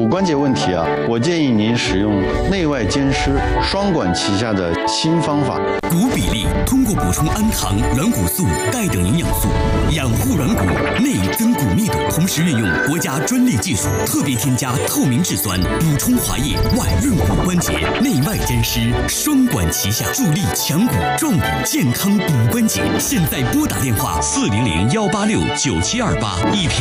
关节问题啊，我建议您使用内外兼施双管齐下的新方法。 骨比例通过补充氨糖、软骨素、钙等营养素，养护软骨，内增骨密度，同时运用国家专利技术，特别添加透明质酸，补充滑液，外润骨关节，内外兼施，双管齐下，助力强骨壮骨，健康骨关节。现在拨打电话400-186-9728，一瓶